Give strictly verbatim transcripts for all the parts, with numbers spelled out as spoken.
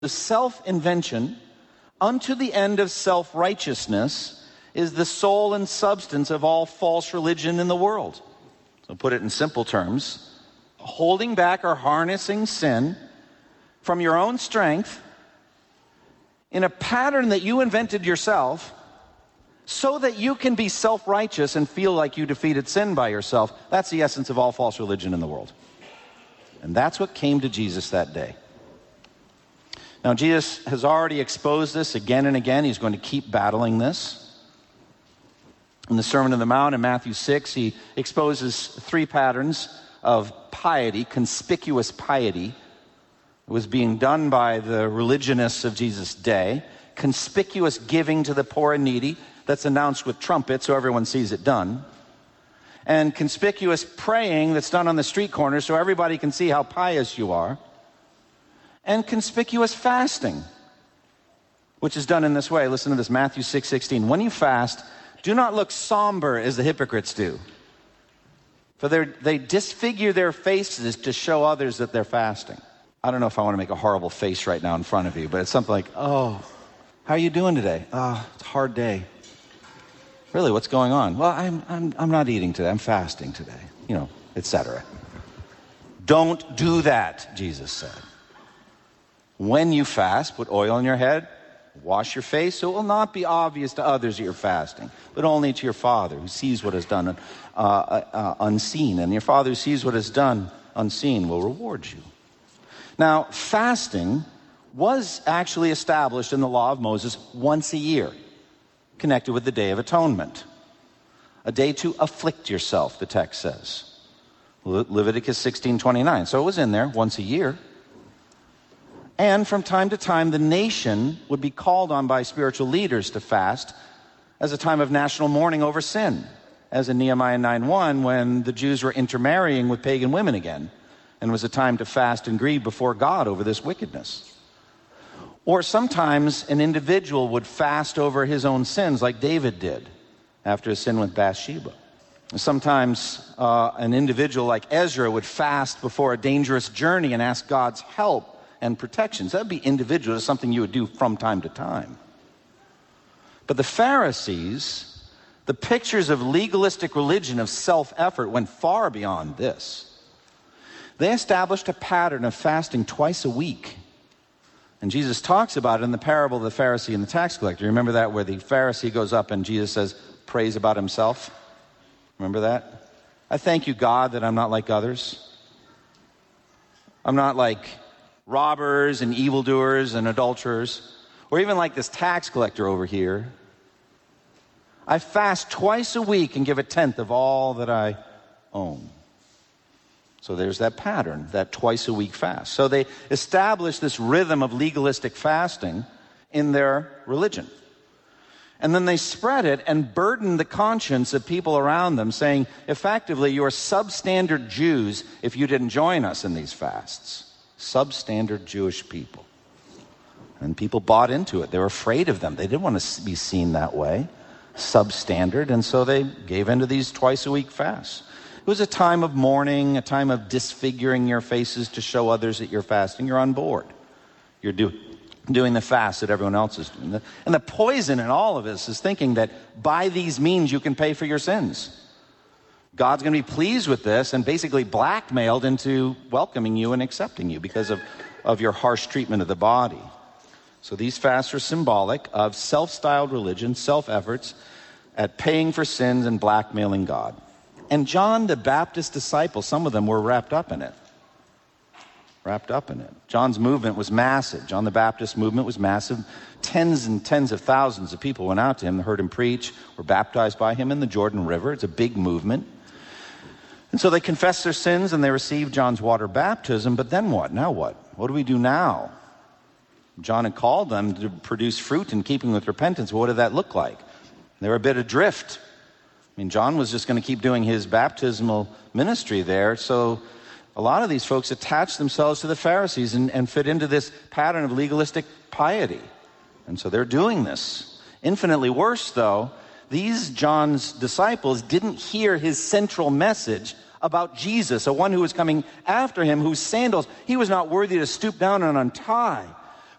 The self-invention unto the end of self-righteousness is the soul and substance of all false religion in the world. So put it in simple terms, holding back or harnessing sin from your own strength in a pattern that you invented yourself so that you can be self-righteous and feel like you defeated sin by yourself. That's the essence of all false religion in the world. And that's what came to Jesus that day. Now, Jesus has already exposed this again and again. He's going to keep battling this. In the Sermon on the Mount in Matthew six, he exposes three patterns of piety, conspicuous piety. It was being done by the religionists of Jesus' day. Conspicuous giving to the poor and needy, that's announced with trumpets so everyone sees it done. And conspicuous praying that's done on the street corner so everybody can see how pious you are. And conspicuous fasting, which is done in this way. Listen to this, Matthew six sixteen. When you fast, do not look somber as the hypocrites do. For they disfigure their faces to show others that they're fasting. I don't know if I want to make a horrible face right now in front of you, but it's something like, oh, how are you doing today? Oh, it's a hard day. Really, what's going on? Well, I'm, I'm, I'm not eating today. I'm fasting today, you know, et cetera. Don't do that, Jesus said. When you fast, put oil on your head, wash your face, so it will not be obvious to others that you're fasting, but only to your Father who sees what is done uh, uh, unseen. And your Father who sees what is done unseen will reward you. Now, fasting was actually established in the law of Moses once a year, connected with the Day of Atonement. A day to afflict yourself, the text says. Le- Leviticus sixteen twenty-nine. So it was in there once a year. And from time to time, the nation would be called on by spiritual leaders to fast as a time of national mourning over sin, as in Nehemiah nine one, when the Jews were intermarrying with pagan women again, and it was a time to fast and grieve before God over this wickedness. Or sometimes an individual would fast over his own sins, like David did after his sin with Bathsheba. Sometimes uh, an individual like Ezra would fast before a dangerous journey and ask God's help and protections. That would be individual. It's something you would do from time to time. But the Pharisees, the pictures of legalistic religion, of self-effort, went far beyond this. They established a pattern of fasting twice a week. And Jesus talks about it in the parable of the Pharisee and the tax collector. Remember that, where the Pharisee goes up and Jesus says, prays about himself? Remember that? I thank you, God, that I'm not like others. I'm not like robbers and evildoers and adulterers, or even like this tax collector over here. I fast twice a week and give a tenth of all that I own. So there's that pattern, that twice a week fast. So they established this rhythm of legalistic fasting in their religion. And then they spread it and burdened the conscience of people around them, saying, effectively, you're substandard Jews if you didn't join us in these fasts. Substandard Jewish people. And people bought into it. They were afraid of them. They didn't want to be seen that way, substandard, and so they gave into these twice a week fasts. It was a time of mourning, a time of disfiguring your faces to show others that you're fasting. You're on board. You're do, doing the fast that everyone else is doing. And the poison in all of this is thinking that by these means you can pay for your sins. God's going to be pleased with this and basically blackmailed into welcoming you and accepting you because of, of your harsh treatment of the body. So these fasts are symbolic of self-styled religion, self-efforts at paying for sins and blackmailing God. And John the Baptist's disciples, some of them were wrapped up in it. Wrapped up in it. John's movement was massive. John the Baptist's movement was massive. Tens and tens of thousands of people went out to him, heard him preach, were baptized by him in the Jordan River. It's a big movement. And so they confessed their sins and they received John's water baptism. But then what? Now what? What do we do now? John had called them to produce fruit in keeping with repentance. What did that look like? They were a bit adrift. I mean, John was just going to keep doing his baptismal ministry there. So a lot of these folks attached themselves to the Pharisees and, and fit into this pattern of legalistic piety. And so they're doing this. Infinitely worse, though, these John's disciples didn't hear his central message about Jesus, a one who was coming after him, whose sandals he was not worthy to stoop down and untie,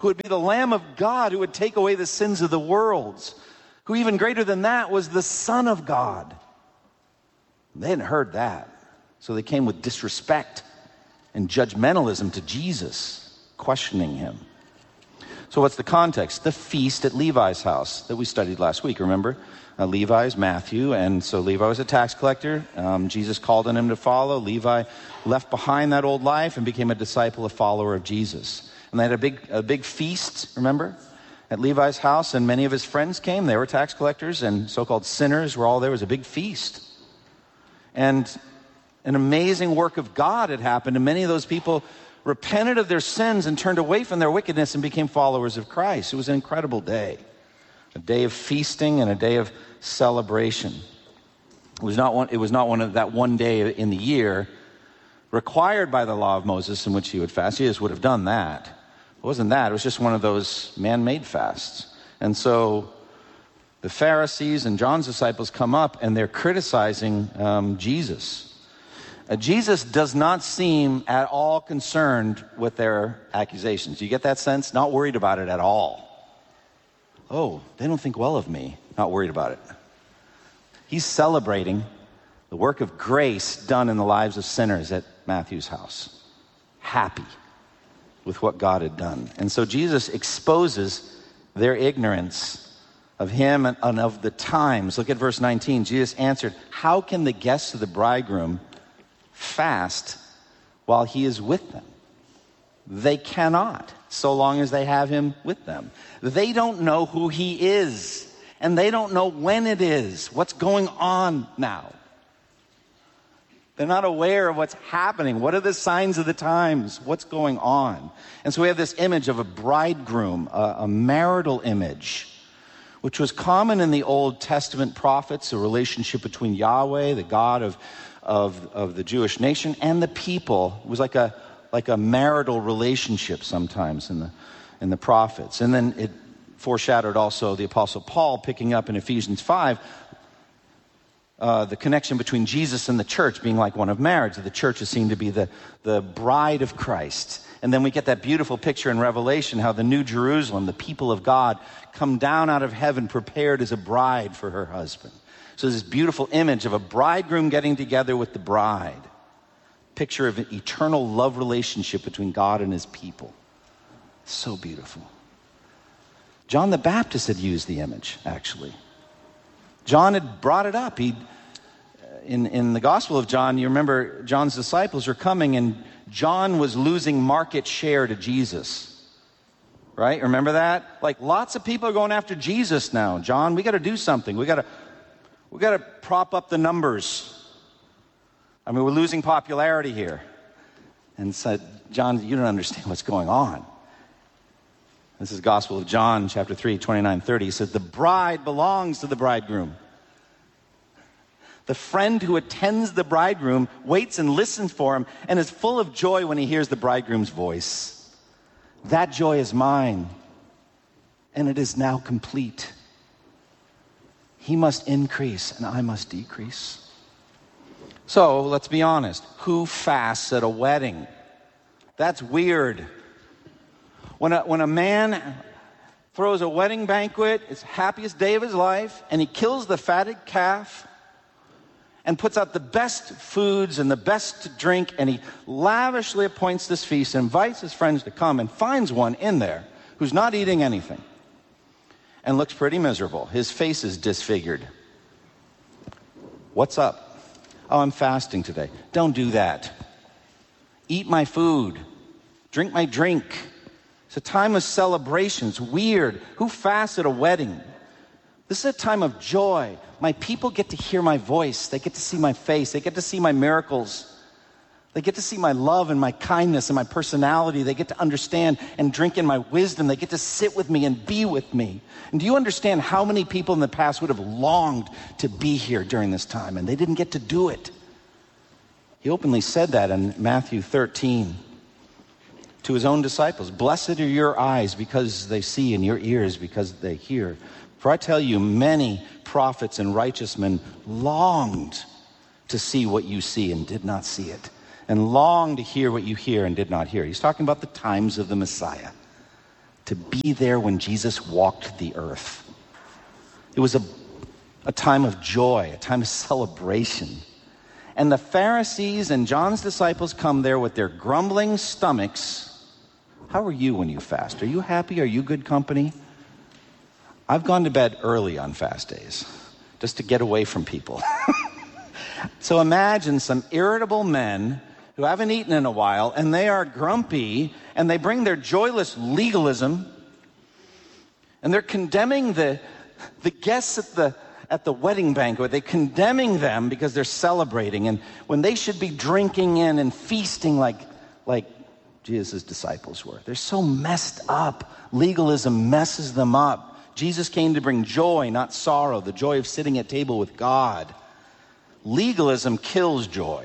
who would be the Lamb of God, who would take away the sins of the world, who even greater than that was the Son of God. They hadn't heard that, so they came with disrespect and judgmentalism to Jesus, questioning him. So what's the context? The feast at Levi's house that we studied last week, remember? Uh, Levi's Matthew, and so Levi was a tax collector. Um, Jesus called on him to follow. Levi left behind that old life and became a disciple, a follower of Jesus. And they had a big, a big feast, remember, at Levi's house, and many of his friends came. They were tax collectors, and so-called sinners were all there. It was a big feast. And an amazing work of God had happened, and many of those people repented of their sins and turned away from their wickedness and became followers of Christ. It was an incredible day, a day of feasting and a day of celebration. It was not one, it was not one of that one day in the year required by the law of Moses in which he would fast. Jesus would have done that. It wasn't that. It was just one of those man-made fasts. And so the Pharisees and John's disciples come up and they're criticizing um, Jesus. Uh, Jesus does not seem at all concerned with their accusations. Do you get that sense? Not worried about it at all. Oh, they don't think well of me. Not worried about it. He's celebrating the work of grace done in the lives of sinners at Matthew's house. Happy with what God had done. And so Jesus exposes their ignorance of him and, and of the times. Look at verse nineteen. Jesus answered, "How can the guests of the bridegroom fast while he is with them? They cannot, so long as they have him with them. They don't know who he is, and they don't know when it is, what's going on now. They're not aware of what's happening. What are the signs of the times? What's going on?" And so we have this image of a bridegroom, a, a marital image, which was common in the Old Testament prophets, a relationship between Yahweh, the God of Of, of the Jewish nation, and the people. It was like a like a marital relationship sometimes in the in the prophets. And then it foreshadowed also the Apostle Paul picking up in Ephesians five uh, the connection between Jesus and the church being like one of marriage. The church is seen to be the, the bride of Christ. And then we get that beautiful picture in Revelation how the New Jerusalem, the people of God, come down out of heaven prepared as a bride for her husband. So this beautiful image of a bridegroom getting together with the bride. Picture of an eternal love relationship between God and his people. So beautiful. John the Baptist had used the image, actually. John had brought it up. He, in, in the Gospel of John, you remember John's disciples are coming and John was losing market share to Jesus. Right? Remember that? Like lots of people are going after Jesus now. John, we got to do something. We got to We got to prop up the numbers. I mean, we're losing popularity here. And said, John, you don't understand what's going on. This is Gospel of John, chapter three, twenty-nine, thirty. He said, the bride belongs to the bridegroom. The friend who attends the bridegroom waits and listens for him and is full of joy when he hears the bridegroom's voice. That joy is mine, and it is now complete. He must increase and I must decrease. So let's be honest. Who fasts at a wedding? That's weird. When a, when a man throws a wedding banquet, it's the happiest day of his life, and he kills the fatted calf and puts out the best foods and the best drink, and he lavishly appoints this feast, invites his friends to come, and finds one in there who's not eating anything and looks pretty miserable. His face is disfigured. What's up? Oh, I'm fasting today. Don't do that. Eat my food. Drink my drink. It's a time of celebration. It's weird. Who fasts at a wedding? This is a time of joy. My people get to hear my voice. They get to see my face. They get to see my miracles. They get to see my love and my kindness and my personality. They get to understand and drink in my wisdom. They get to sit with me and be with me. And do you understand how many people in the past would have longed to be here during this time, and they didn't get to do it? He openly said that in Matthew thirteen to his own disciples. Blessed are your eyes because they see, and your ears because they hear. For I tell you, many prophets and righteous men longed to see what you see and did not see it, and longed to hear what you hear and did not hear. He's talking about the times of the Messiah. to be there when Jesus walked the earth. It was a, a time of joy, a time of celebration. And the Pharisees and John's disciples come there with their grumbling stomachs. How are you when you fast? Are you happy? Are you good company? I've gone to bed early on fast days, just to get away from people. So imagine some irritable men who haven't eaten in a while, and they are grumpy, and they bring their joyless legalism, and they're condemning the, the guests at the at the wedding banquet. They're condemning them because they're celebrating, and when they should be drinking in and feasting like, like Jesus' disciples were. They're so messed up. Legalism messes them up. Jesus came to bring joy, not sorrow, the joy of sitting at table with God. Legalism kills joy.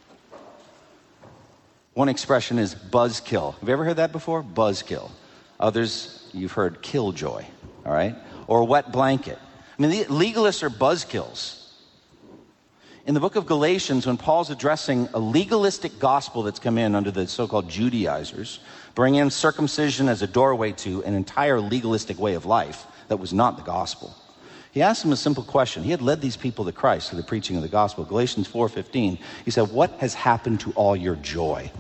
One expression is buzzkill. Have you ever heard that before? Buzzkill. Others, you've heard killjoy, all right? Or wet blanket. I mean, the legalists are buzzkills. In the book of Galatians, when Paul's addressing a legalistic gospel that's come in under the so-called Judaizers, bringing in circumcision as a doorway to an entire legalistic way of life that was not the gospel, he asked them a simple question. He had led these people to Christ through the preaching of the gospel. Galatians four fifteen, he said, what has happened to all your joy?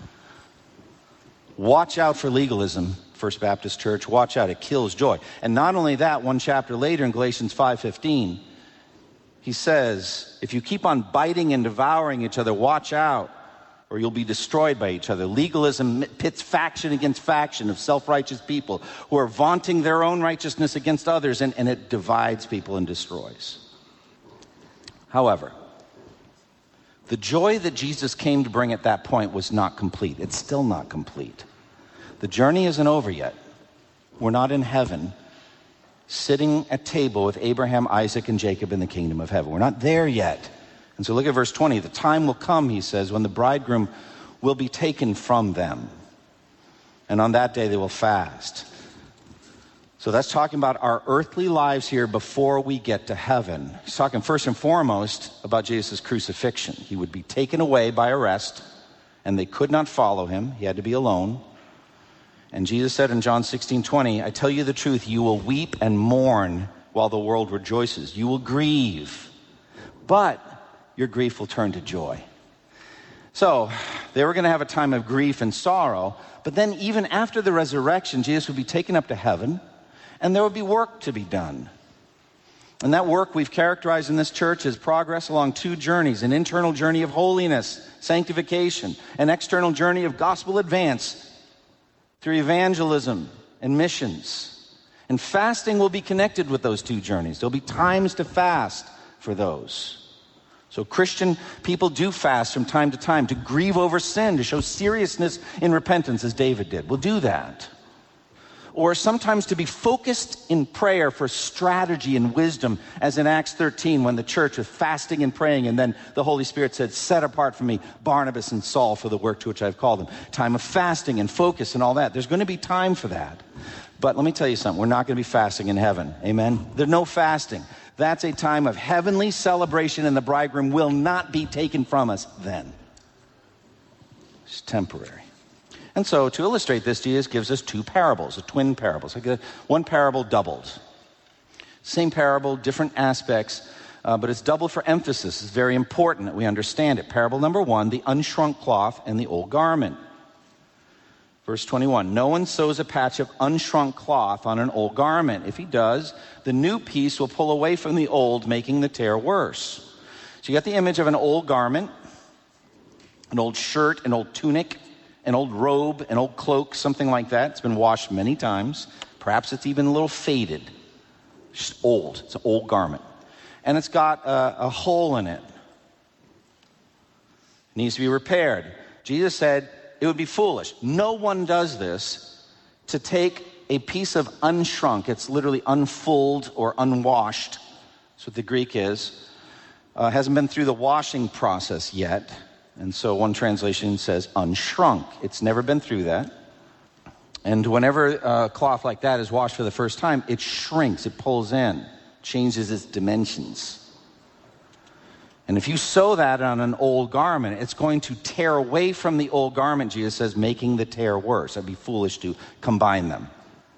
Watch out for legalism, First Baptist Church. Watch out, it kills joy. And not only that, one chapter later in Galatians five fifteen, he says, if you keep on biting and devouring each other, watch out, or you'll be destroyed by each other. Legalism pits faction against faction of self-righteous people who are vaunting their own righteousness against others, and, and it divides people and destroys. However, the joy that Jesus came to bring at that point was not complete. It's still not complete. The journey isn't over yet. We're not in heaven sitting at table with Abraham, Isaac, and Jacob in the kingdom of heaven. We're not there yet. And so look at verse twenty. The time will come, he says, when the bridegroom will be taken from them. And on that day they will fast. So that's talking about our earthly lives here before we get to heaven. He's talking first and foremost about Jesus' crucifixion. He would be taken away by arrest, and they could not follow him. He had to be alone. And Jesus said in John sixteen twenty, I tell you the truth, you will weep and mourn while the world rejoices. You will grieve, but your grief will turn to joy. So they were going to have a time of grief and sorrow, but then even after the resurrection, Jesus would be taken up to heaven, and there would be work to be done. And that work we've characterized in this church as progress along two journeys: an internal journey of holiness, sanctification, an external journey of gospel advance through evangelism and missions. And fasting will be connected with those two journeys. There'll be times to fast for those. So Christian people do fast from time to time to grieve over sin, to show seriousness in repentance as David did. We'll do that. Or sometimes to be focused in prayer for strategy and wisdom, as in Acts thirteen when the church was fasting and praying, and then the Holy Spirit said, set apart for me Barnabas and Saul for the work to which I've called them. Time of fasting and focus and all that. There's going to be time for that. But let me tell you something. We're not going to be fasting in heaven. Amen? There's no fasting. That's a time of heavenly celebration, and the bridegroom will not be taken from us then. It's temporary. And so to illustrate this, Jesus gives us two parables, a twin parables. Like one parable doubled. Same parable, different aspects, uh, but it's doubled for emphasis. It's very important that we understand it. Parable number one, the unshrunk cloth and the old garment. Verse twenty-one, no one sews a patch of unshrunk cloth on an old garment. If he does, the new piece will pull away from the old, making the tear worse. So you got the image of an old garment, an old shirt, an old tunic, an old robe, an old cloak, something like that. It's been washed many times. Perhaps it's even a little faded. It's just old. It's an old garment. And it's got a, a hole in it. It needs to be repaired. Jesus said it would be foolish. No one does this to take a piece of unshrunk. It's literally unfulled or unwashed. That's what the Greek is. Uh, hasn't been through the washing process yet. And so one translation says unshrunk. It's never been through that. And whenever a cloth like that is washed for the first time, it shrinks, it pulls in, changes its dimensions. And if you sew that on an old garment, it's going to tear away from the old garment, Jesus says, making the tear worse. It'd be foolish to combine them.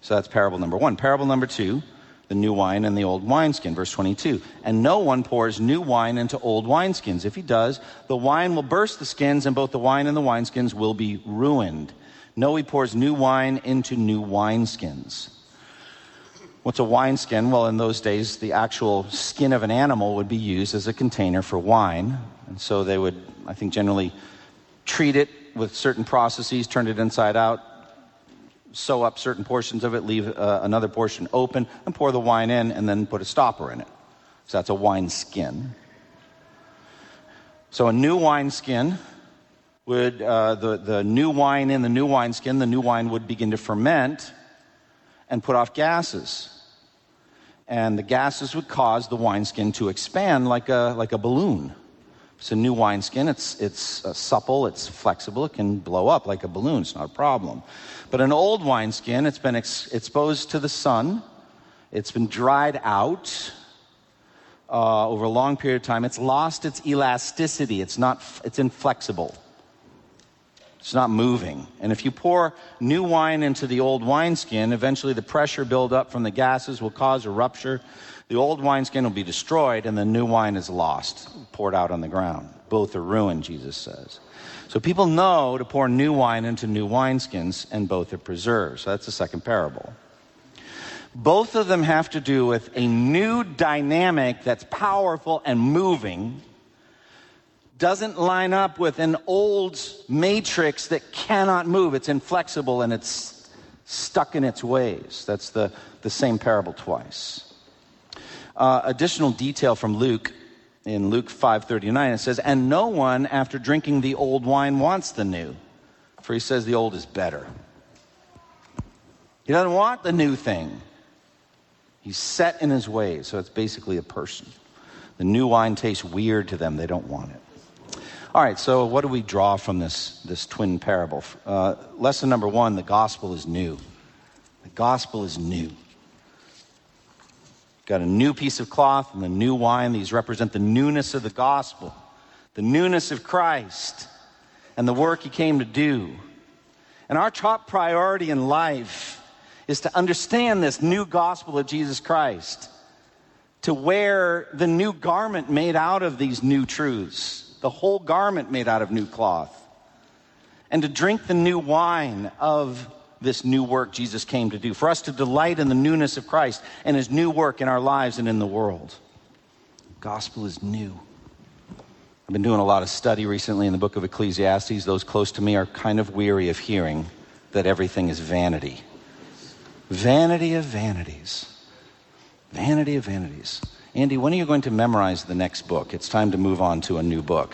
So that's parable number one. Parable number two, the new wine and the old wineskin, verse twenty-two. And no one pours new wine into old wineskins. If he does, the wine will burst the skins, and both the wine and the wineskins will be ruined. No, he pours new wine into new wineskins. What's a wineskin? Well, in those days, the actual skin of an animal would be used as a container for wine. And so they would, I think, generally treat it with certain processes, turn it inside out, sew up certain portions of it, leave uh, another portion open, and pour the wine in, and then put a stopper in it. So that's a wineskin. So a new wineskin would, uh, the, the new wine in the new wineskin, the new wine would begin to ferment and put off gases. And the gases would cause the wineskin to expand like a like a balloon. It's a new wineskin. It's it's uh, supple. It's flexible. It can blow up like a balloon. It's not a problem. But an old wineskin, it's been ex- exposed to the sun. It's been dried out uh, over a long period of time. It's lost its elasticity. It's not. It's inflexible. It's not moving. And if you pour new wine into the old wineskin, eventually the pressure buildup from the gases will cause a rupture. The old wineskin will be destroyed, and the new wine is lost, poured out on the ground. Both are ruined, Jesus says. So people know to pour new wine into new wineskins, and both are preserved. So that's the second parable. Both of them have to do with a new dynamic that's powerful and moving, doesn't line up with an old matrix that cannot move. It's inflexible and it's stuck in its ways. That's the, the same parable twice. Uh, additional detail from Luke, in Luke five thirty-nine, it says, and no one after drinking the old wine wants the new, for he says the old is better. He doesn't want the new thing. He's set in his ways, so it's basically a person. The new wine tastes weird to them. They don't want it. All right, so what do we draw from this, this twin parable? Uh, lesson number one, the gospel is new. The gospel is new. Got a new piece of cloth and the new wine. These represent the newness of the gospel, the newness of Christ, and the work he came to do. And our top priority in life is to understand this new gospel of Jesus Christ, to wear the new garment made out of these new truths, the whole garment made out of new cloth, and to drink the new wine of this new work Jesus came to do, for us to delight in the newness of Christ and his new work in our lives and in the world. The gospel is new. I've been doing a lot of study recently in the book of Ecclesiastes. Those close to me are kind of weary of hearing that everything is vanity. Vanity of vanities. Vanity of vanities. Andy, when are you going to memorize the next book? It's time to move on to a new book.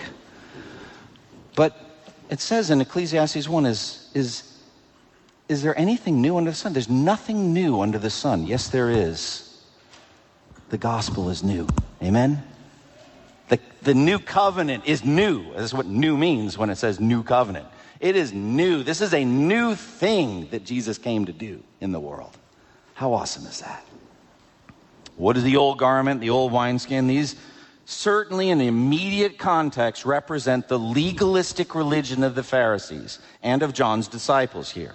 But it says in Ecclesiastes one, is, is, is there anything new under the sun? There's nothing new under the sun. Yes, there is. The gospel is new. Amen? The, the new covenant is new. That's what new means when it says new covenant. It is new. This is a new thing that Jesus came to do in the world. How awesome is that? What is the old garment, the old wineskin? These certainly in the immediate context represent the legalistic religion of the Pharisees and of John's disciples here.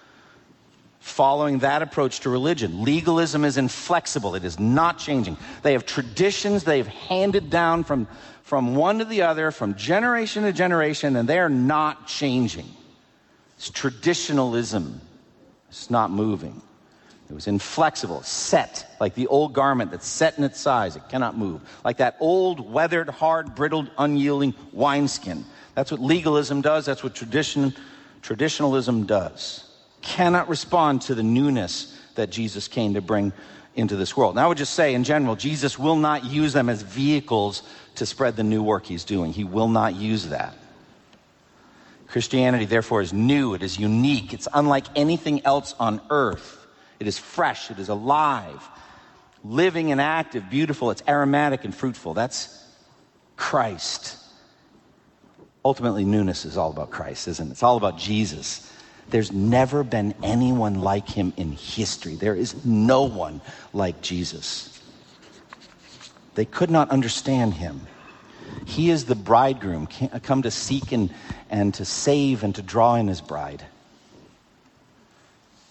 Following that approach to religion, legalism is inflexible. It is not changing. They have traditions they've handed down from, from one to the other, from generation to generation, and they are not changing. It's traditionalism. It's not moving. It was inflexible, set, like the old garment that's set in its size. It cannot move. Like that old, weathered, hard, brittled, unyielding wineskin. That's what legalism does. That's what tradition, traditionalism does. Cannot respond to the newness that Jesus came to bring into this world. And I would just say, in general, Jesus will not use them as vehicles to spread the new work he's doing. He will not use that. Christianity, therefore, is new. It is unique. It's unlike anything else on earth. It is fresh. It is alive, living and active, beautiful. It's aromatic and fruitful. That's Christ. Ultimately, newness is all about Christ, isn't it? It's all about Jesus. There's never been anyone like him in history. There is no one like Jesus. They could not understand him. He is the bridegroom, come to seek and, and to save and to draw in his bride.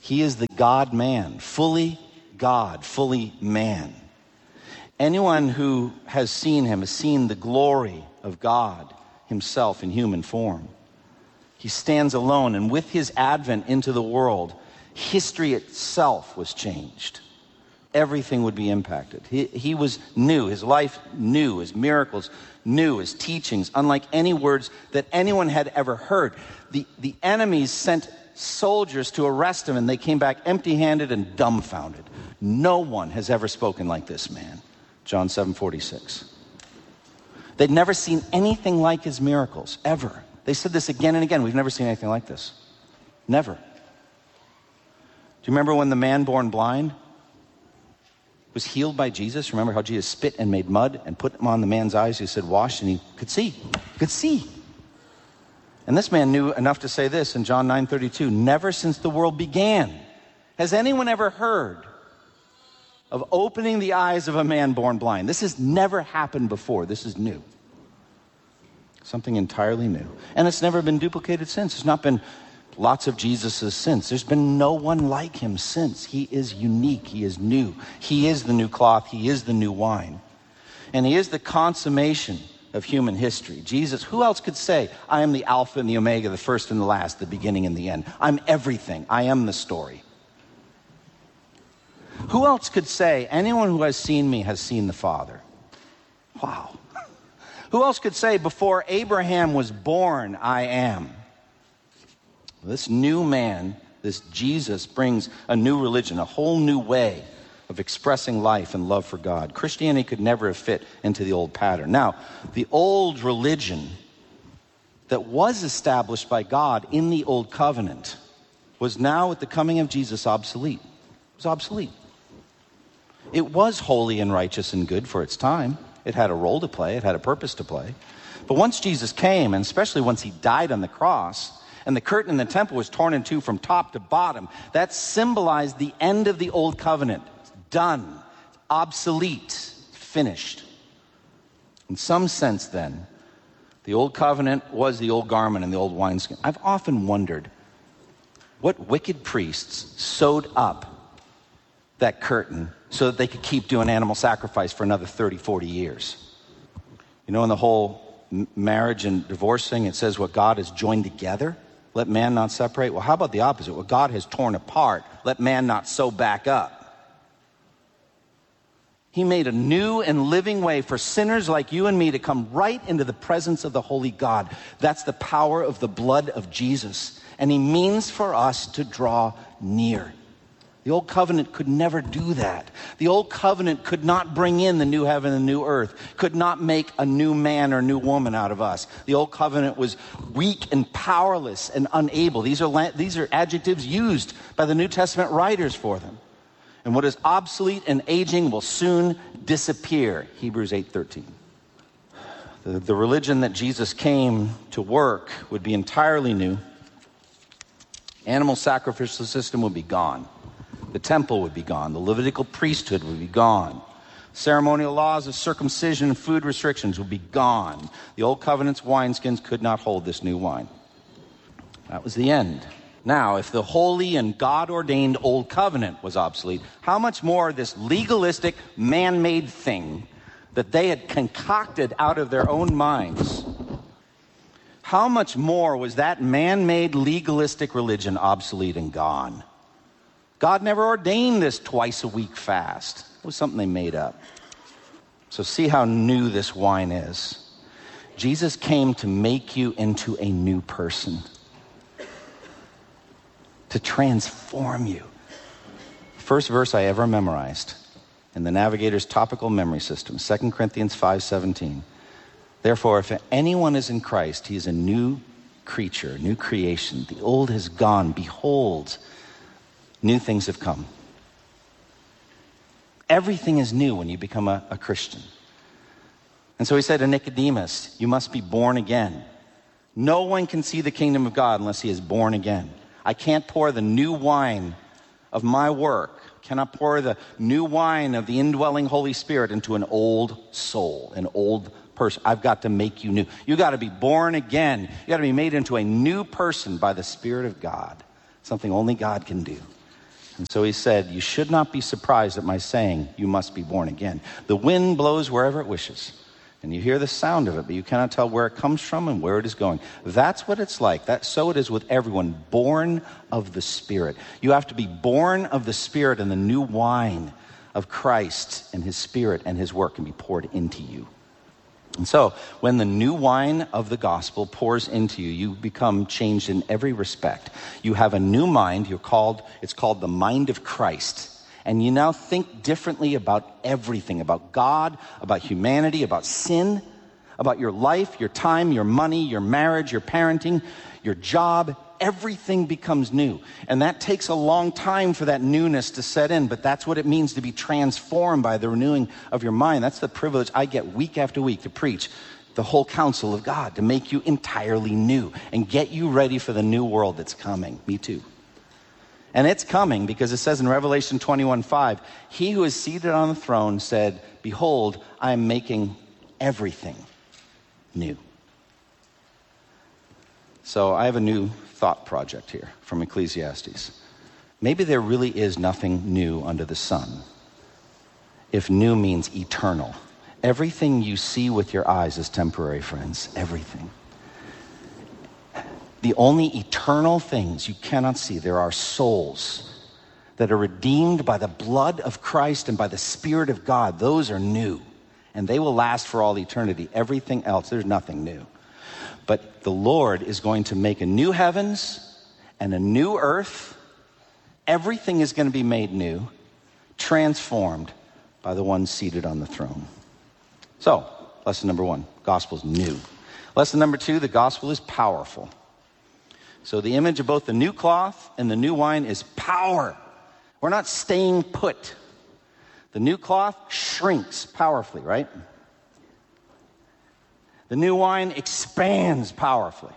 He is the God-man, fully God, fully man. Anyone who has seen him has seen the glory of God himself in human form. He stands alone, and with his advent into the world, history itself was changed. Everything would be impacted. He, he was new, his life new, his miracles new, his teachings, unlike any words that anyone had ever heard. The, the enemies sent soldiers to arrest him, and they came back empty-handed and dumbfounded. No one has ever spoken like this man. John seven forty-six. They'd never seen anything like his miracles, ever. They said this again and again. We've never seen anything like this. Never. Do you remember when the man born blind was healed by Jesus? Remember how Jesus spit and made mud and put him on the man's eyes? He said, wash, and he could see. He could see. And this man knew enough to say this in John nine thirty-two. Never since the world began has anyone ever heard of opening the eyes of a man born blind. This has never happened before. This is new. Something entirely new. And it's never been duplicated since. There's not been lots of Jesuses since. There's been no one like him since. He is unique. He is new. He is the new cloth. He is the new wine. And he is the consummation of human history. Jesus, who else could say, I am the Alpha and the Omega, the first and the last, the beginning and the end. I'm everything. I am the story. Who else could say, anyone who has seen me has seen the Father? Wow. Who else could say, before Abraham was born, I am? This new man, this Jesus, brings a new religion, a whole new way of expressing life and love for God. Christianity could never have fit into the old pattern. Now, the old religion that was established by God in the old covenant was now, at the coming of Jesus, obsolete. It was obsolete. It was holy and righteous and good for its time. It had a role to play. It had a purpose to play. But once Jesus came, and especially once he died on the cross, and the curtain in the temple was torn in two from top to bottom, that symbolized the end of the old covenant. It's done. It's obsolete. Finished. In some sense, then, the old covenant was the old garment and the old wineskin. I've often wondered what wicked priests sewed up that curtain so that they could keep doing animal sacrifice for another thirty, forty years. You know, in the whole m- marriage and divorce thing, it says what God has joined together, let man not separate. Well, how about the opposite? What God has torn apart, let man not sew back up. He made a new and living way for sinners like you and me to come right into the presence of the holy God. That's the power of the blood of Jesus. And he means for us to draw near. The old covenant could never do that. The old covenant could not bring in the new heaven and new earth, could not make a new man or new woman out of us. The old covenant was weak and powerless and unable. These are, these are adjectives used by the New Testament writers for them. And what is obsolete and aging will soon disappear. Hebrews eight thirteen. The, the religion that Jesus came to work would be entirely new. Animal sacrificial system would be gone. The temple would be gone. The Levitical priesthood would be gone. Ceremonial laws of circumcision and food restrictions would be gone. The old covenant's wineskins could not hold this new wine. That was the end. Now, if the holy and God-ordained old covenant was obsolete, how much more this legalistic, man-made thing that they had concocted out of their own minds, how much more was that man-made legalistic religion obsolete and gone? God never ordained this twice a week fast. It was something they made up. So see how new this wine is. Jesus came to make you into a new person, to transform you. First verse I ever memorized in the Navigator's topical memory system, Second Corinthians five seventeen. Therefore, if anyone is in Christ, he is a new creature, a new creation. The old has gone. Behold, new things have come. Everything is new when you become a, a Christian. And so he said to Nicodemus, you must be born again. No one can see the kingdom of God unless he is born again. I can't pour the new wine of my work, cannot pour the new wine of the indwelling Holy Spirit into an old soul, an old person. I've got to make you new. You got to be born again. You got to be made into a new person by the Spirit of God. Something only God can do. And so he said, you should not be surprised at my saying, you must be born again. The wind blows wherever it wishes, and you hear the sound of it, but you cannot tell where it comes from and where it is going. That's what it's like. That, so it is with everyone born of the Spirit. You have to be born of the Spirit, and the new wine of Christ and his Spirit and his work can be poured into you. And so when the new wine of the gospel pours into you, you become changed in every respect. You have a new mind. You're called, it's called the mind of Christ. And you now think differently about everything, about God, about humanity, about sin, about your life, your time, your money, your marriage, your parenting, your job. Everything becomes new. And that takes a long time for that newness to set in, but that's what it means to be transformed by the renewing of your mind. That's the privilege I get week after week to preach the whole counsel of God, to make you entirely new and get you ready for the new world that's coming. Me too. And it's coming because it says in Revelation twenty-one five, he who is seated on the throne said, behold, I am making everything new. So I have a new thought project here from Ecclesiastes. Maybe there really is nothing new under the sun, if new means eternal. Everything you see with your eyes is temporary, friends. Everything. The only eternal things you cannot see, there are souls that are redeemed by the blood of Christ and by the Spirit of God. Those are new, and they will last for all eternity. Everything else, there's nothing new. But the Lord is going to make a new heavens and a new earth. Everything is going to be made new, transformed by the one seated on the throne. So, lesson number one, gospel is new. Lesson number two, the gospel is powerful. So the image of both the new cloth and the new wine is power. We're not staying put. The new cloth shrinks powerfully, right? The new wine expands powerfully.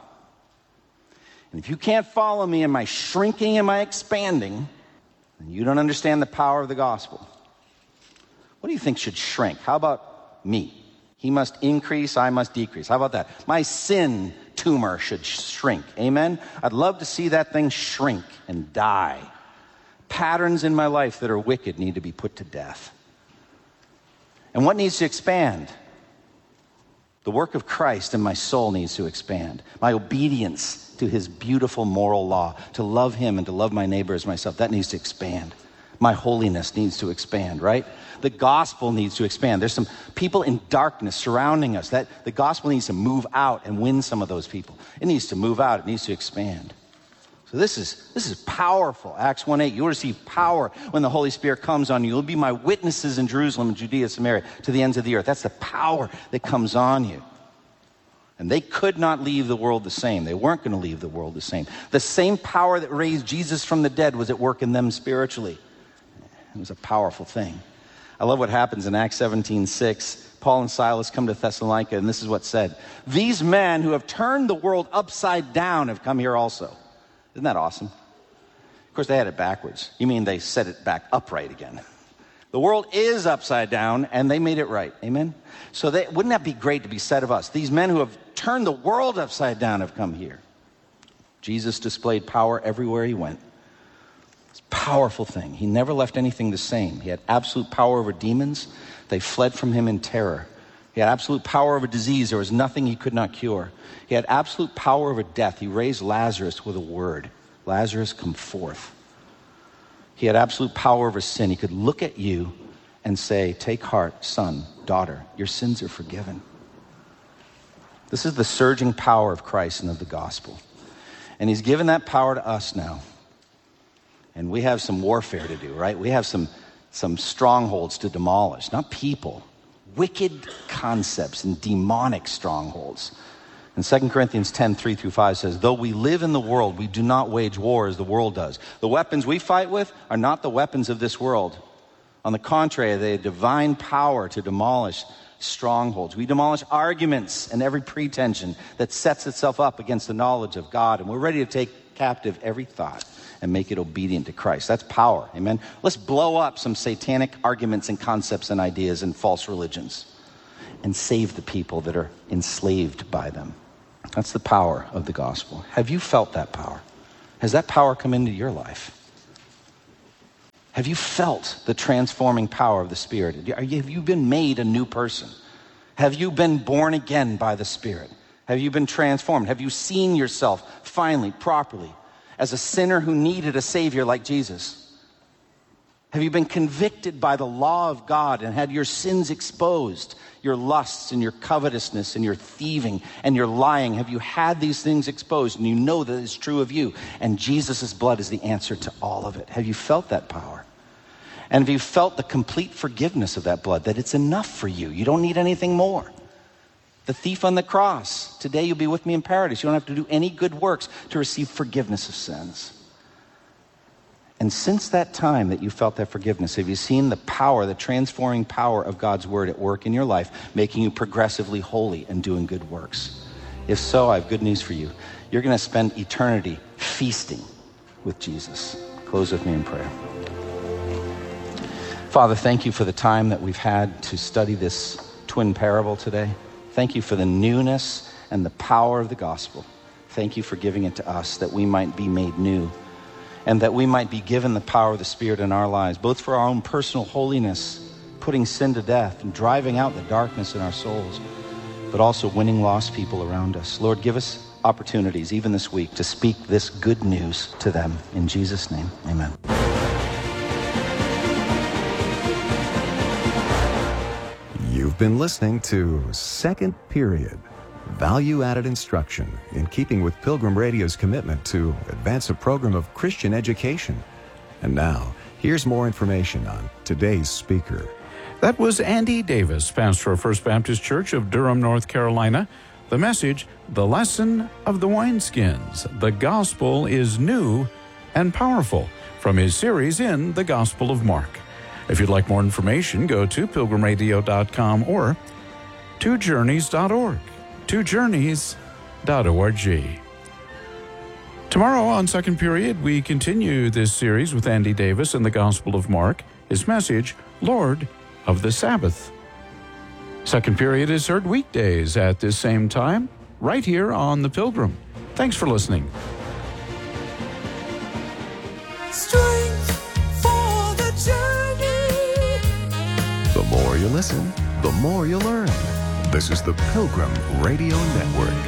And if you can't follow me in my shrinking and my expanding, then you don't understand the power of the gospel. What do you think should shrink? How about me? He must increase, I must decrease. How about that? My sin tumor should shrink. Amen? I'd love to see that thing shrink and die. Patterns in my life that are wicked need to be put to death. And what needs to expand? The work of Christ in my soul needs to expand. My obedience to his beautiful moral law, to love him and to love my neighbor as myself, that needs to expand. My holiness needs to expand, right? The gospel needs to expand. There's some people in darkness surrounding us. That the gospel needs to move out and win some of those people. It needs to move out. It needs to expand. So this is this is powerful. Acts one eight, you will receive power when the Holy Spirit comes on you. You'll be my witnesses in Jerusalem and Judea, Samaria, to the ends of the earth. That's the power that comes on you. And they could not leave the world the same. They weren't going to leave the world the same. The same power that raised Jesus from the dead was at work in them spiritually. It was a powerful thing. I love what happens in Acts seventeen six. Paul and Silas come to Thessalonica, and this is what's said. These men who have turned the world upside down have come here also. Isn't that awesome? Of course, they had it backwards. You mean they set it back upright again. The world is upside down, and they made it right. Amen? So they, wouldn't that be great to be said of us? These men who have turned the world upside down have come here. Jesus displayed power everywhere he went. It's a powerful thing. He never left anything the same. He had absolute power over demons. They fled from him in terror. He had absolute power over disease. There was nothing he could not cure. He had absolute power over death. He raised Lazarus with a word. Lazarus, come forth. He had absolute power over sin. He could look at you and say, take heart, son, daughter, your sins are forgiven. This is the surging power of Christ and of the gospel. And he's given that power to us now. And we have some warfare to do, right? We have some, some strongholds to demolish, not people. Wicked concepts and demonic strongholds. And Second Corinthians ten, three through five says, though we live in the world, we do not wage war as the world does. The weapons we fight with are not the weapons of this world. On the contrary, they have divine power to demolish strongholds. We demolish arguments and every pretension that sets itself up against the knowledge of God. And we're ready to take captive every thought and make it obedient to Christ. That's power, amen? Let's blow up some satanic arguments and concepts and ideas and false religions and save the people that are enslaved by them. That's the power of the gospel. Have you felt that power? Has that power come into your life? Have you felt the transforming power of the Spirit? Have you been made a new person? Have you been born again by the Spirit? Have you been transformed? Have you seen yourself finally, properly, as a sinner who needed a Savior like Jesus? Have you been convicted by the law of God and had your sins exposed, your lusts and your covetousness and your thieving and your lying? Have you had these things exposed and you know that it's true of you? And Jesus' blood is the answer to all of it. Have you felt that power? And have you felt the complete forgiveness of that blood, that it's enough for you? You don't need anything more. The thief on the cross, today you'll be with me in paradise. You don't have to do any good works to receive forgiveness of sins. And since that time that you felt that forgiveness, have you seen the power, the transforming power of God's word at work in your life, making you progressively holy and doing good works? If so, I have good news for you. You're going to spend eternity feasting with Jesus. Close with me in prayer. Father, thank you for the time that we've had to study this twin parable today. Thank you for the newness and the power of the gospel. Thank you for giving it to us that we might be made new and that we might be given the power of the Spirit in our lives, both for our own personal holiness, putting sin to death and driving out the darkness in our souls, but also winning lost people around us. Lord, give us opportunities, even this week, to speak this good news to them. In Jesus' name, amen. You've been listening to Second Period, value-added instruction in keeping with Pilgrim Radio's commitment to advance a program of Christian education. And now, here's more information on today's speaker. That was Andy Davis, pastor of First Baptist Church of Durham, North Carolina. The message, The Lesson of the Wineskins. The Gospel is New and Powerful, from his series in the Gospel of Mark. If you'd like more information, go to pilgrim radio dot com or two journeys dot org. two journeys dot org. Tomorrow on Second Period, we continue this series with Andy Davis in the Gospel of Mark. His message, Lord of the Sabbath. Second Period is heard weekdays at this same time, right here on The Pilgrim. Thanks for listening. Strength for the journey. The more you listen, the more you learn. This is the Pilgrim Radio Network.